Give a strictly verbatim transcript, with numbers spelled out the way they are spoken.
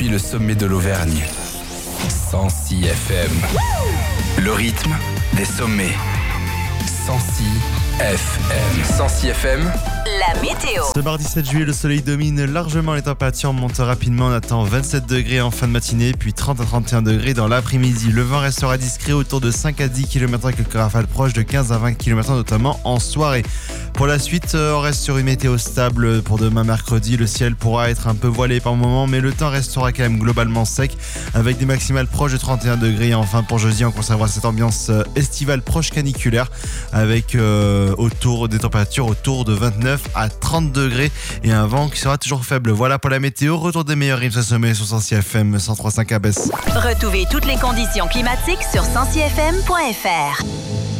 depuis le sommet de l'Auvergne. cent six F M. Le rythme des sommets. cent six F M. cent six F M. La météo. Ce mardi sept juillet, le soleil domine largement, les températures montent rapidement. On attend vingt-sept degrés en fin de matinée, puis trente à trente et un degrés dans l'après-midi. Le vent restera discret autour de cinq à dix kilomètres heure, quelques rafales proches de quinze à vingt kilomètres heure, notamment en soirée. Pour la suite, on reste sur une météo stable pour demain mercredi. Le ciel pourra être un peu voilé par moments, mais le temps restera quand même globalement sec, avec des maximales proches de trente et un degrés. Et enfin, pour jeudi, on conservera cette ambiance estivale proche caniculaire, avec euh, autour des températures autour de vingt-neuf à trente degrés et un vent qui sera toujours faible. Voilà pour la météo. Retour des meilleurs rythmes à sommet sur cent six F M, cent trois virgule cinq à Besse. Retrouvez toutes les conditions climatiques sur cent six F M point F R.